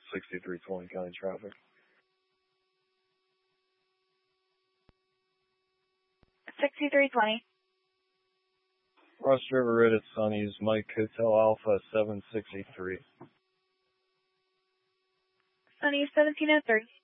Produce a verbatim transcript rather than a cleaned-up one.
sixty-three twenty county traffic. sixty-three twenty. Cross River Red at Sunny's, Mike Hotel Alpha seven sixty-three. Sunny seventeen oh three.